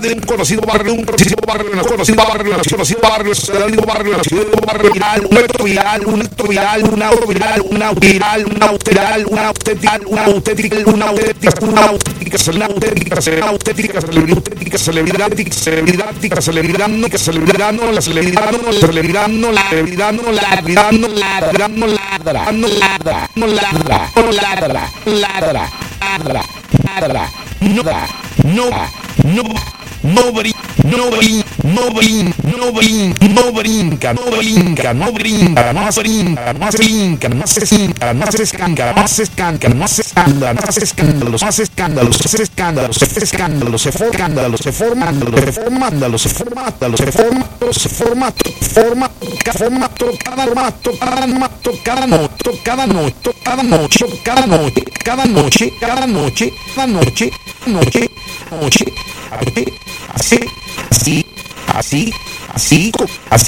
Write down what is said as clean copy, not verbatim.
de un conocido barrio, un conocido barrio, un conocido barrio, un conocido barrio, un acto viral, un acto viral, un auto viral, un auto viral, un auto viral, un auténtica, una auténtica, una auténtica, una auténtica, una auténtica, auténtica, celebridad, celebridad, celebridad, celebridad, no que celebridad, no la celebridad, no la celebridad, no la celebridad, no la celebridad, no ladra, no ladra, no ladra, no ladra, no ladra, ladra, ladra, ladra, no da, no da, no nobody, nobody, nobody, nobody, no brinca, no brinca, no brinca, no brinca, no brinca, no se escanca, no se escanca, no se escanca, no se escanda, no se escándalos, no hace escándalos, se escándalos, se escándalos, se forcándalos, se formándalos, se formándalos, se formátalos, se formato, se formato, formato, formato, cada formato, cada mato, cada noche, cada noche, cada noche, cada noche, cada noche, cada noche, cada noche, noche, noche, así, así, así, así, así,